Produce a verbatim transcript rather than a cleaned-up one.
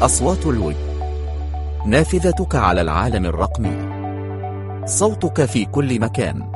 أصوات الويب، نافذتك على العالم الرقمي، صوتك في كل مكان.